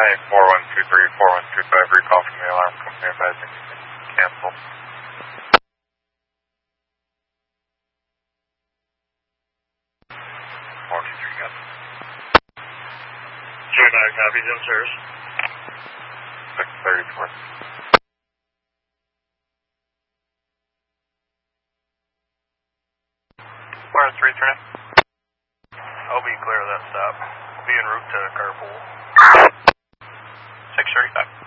Hey, 4123, 4125, recall from the alarm company advising cancel. Morning, you got 29 copies downstairs. 634. Florida 3 turn. I'll be clear of that stop. We'll be en route to carpool. 635.